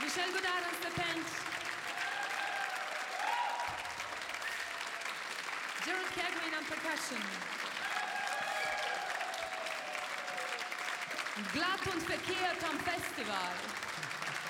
Michel Godard on Stepent. Gerald Kegwin on percussion. Glatt und verkehrt am Festival.